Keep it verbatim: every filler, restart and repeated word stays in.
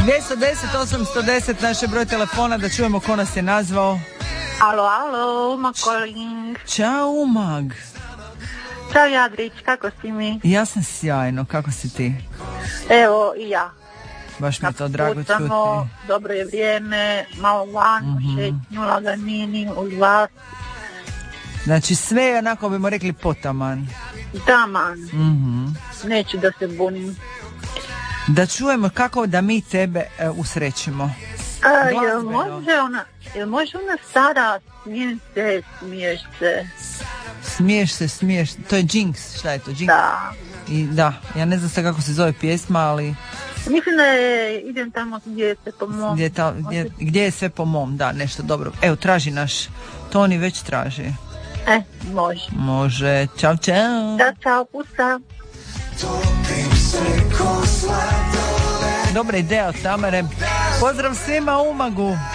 dvjesto deset osamsto deset naš je broj telefona da čujemo ko nas je nazvao. Alo, alo, Umag calling. Ćao Umag. Ćao Jadrić, kako si mi? Ja sam sjajno, kako si ti? Evo i ja. Baš mi je to drago čuti. Dobro je vrijeme, malo van, mm-hmm. šetnju, laganini, uz vas. Znači sve je onako bimo rekli potaman. Taman. Mm-hmm. Neću da se bunim. Da čujemo kako da mi tebe e, usrećimo. A, jel može ona, jel može ona stara smijem se, smiješ se? Smiješ se, smiješ, to je Jinx, šta je to? Jinx? Da. I da, ja ne znam se kako se zove pjesma, ali... Mislim da je, idem tamo gdje je sve po mom. Gdje, ta, gdje, gdje je sve po mom, da, nešto dobro. Evo, traži naš, Toni već traži. E, može. Može, čao, čao. Da, čao, pusa. Dobra ideja od Tamare. Pozdrav svima u Umagu.